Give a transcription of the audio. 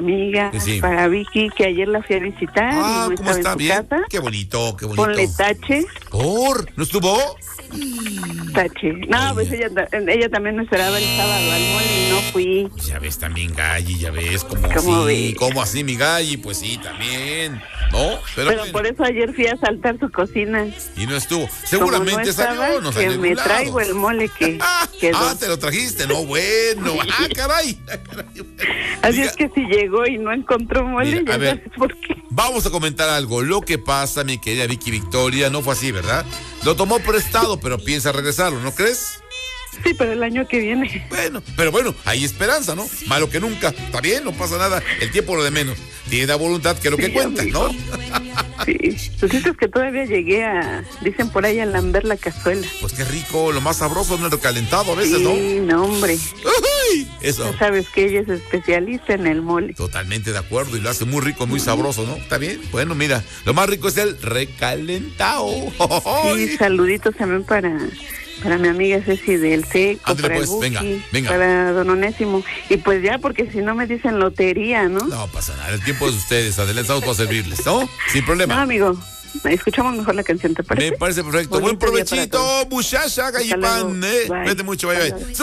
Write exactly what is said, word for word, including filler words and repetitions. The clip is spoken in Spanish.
amiga, Sí, sí. para Vicky, que ayer la fui a visitar. Ah, y no ¿cómo estaba está? en su ¿Bien? casa. Qué bonito, qué bonito. Ponle tache, ¿Por? ¿No estuvo? tache. No, pues Oye. ella, ta- ella también me esperaba el sábado al mole y no fui. Ya ves también, Galli, ya ves, como ¿Cómo así, ves? como así, mi Galli, pues sí, también, ¿no? Pero, Pero bueno, por eso ayer fui a saltar su cocina. y no estuvo. Como Seguramente no estaba, salió, no salió que de me ningún lado. traigo el mole que quedó. Ah, te lo trajiste, no, bueno, ah, caray. Ah, caray. Así Diga- es que si llegó y no encontró mole, Mira, a ya ver. sabes por qué. Vamos a comentar algo. Lo que pasa, mi querida Vicky Victoria, no fue así, ¿verdad? Lo tomó prestado, pero piensa regresarlo, ¿no crees? Sí, pero el año que viene. Bueno, pero bueno, hay esperanza, ¿no? Malo que nunca. Está bien, no pasa nada. El tiempo lo de menos. Tiene la voluntad que es lo que Sí, cuenta, amigo. ¿no? Sí. Pues es que todavía llegué a, dicen por ahí, a lamber la cazuela. Pues qué rico, lo más sabroso no es recalentado a veces, ¿no? Sí, no, hombre. ¡Ay! Eso. Ya sabes que ella es especialista en el mole. Totalmente de acuerdo y lo hace muy rico, muy sabroso, ¿no? ¿Está bien? Bueno, mira, lo más rico es el recalentado. Sí, saluditos también para, para mi amiga Ceci del Seco, Ándale, para el pues, venga, Buki, venga. para don Onésimo. Y pues ya, porque si no me dicen lotería, ¿no? No pasa nada, el tiempo es de ustedes, adelante, estamos para servirles, ¿no? Sin No, problema. amigo, escuchamos mejor la canción, ¿te parece? Me parece perfecto. Buen Bonito día para provechito, todos. muchacha, Hasta gallipán, luego. ¿eh? Bye. Cuídate mucho, bye, Hasta bye. luego.